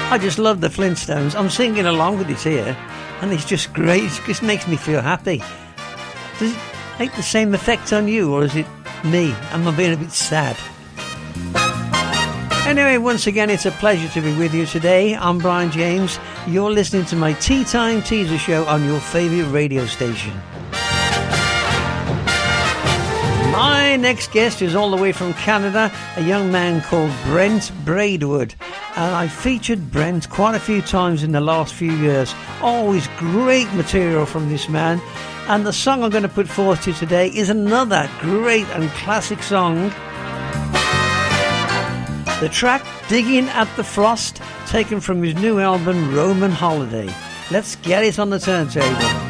I just love the Flintstones. I'm singing along with it here, and it's just great. It just makes me feel happy. Does it make the same effect on you, or is it me? Am I being a bit sad? Anyway, once again, it's a pleasure to be with you today. I'm Brian James. You're listening to my Tea Time Teaser Show on your favourite radio station. My next guest is all the way from Canada, a young man called Brent Braidwood. And I featured Brent quite a few times in the last few years. Always great material from this man. And the song I'm going to put forth to you today is another great and classic song. The track, Digging at the Frost, taken from his new album, Roman Holiday. Let's get it on the turntable.